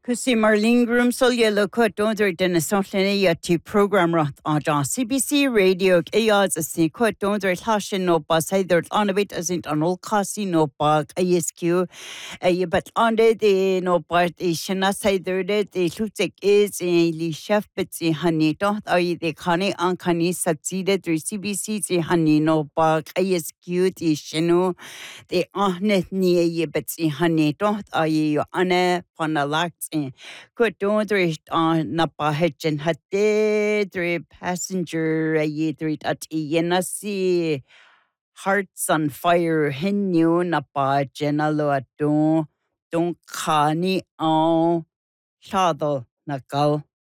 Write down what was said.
Cusi Marlene Groomsel yellow cut donor den Sotlina yeti program rat on CBC radio ayas a sneak cut donor hashin no bus either on a bit as in an old cassi no bag ASQ but on the no part is shana side the lutek is in li chef bits in honey dot are the conny uncanny succeeded through CBC honey no bag ASQ the shino the ahnet near ye bits in honey dot are you anna panalax in good don't on napa hitchin had three passenger a ye three at yenasi hearts on fire henu napa genalo at don't kani on shadow nakal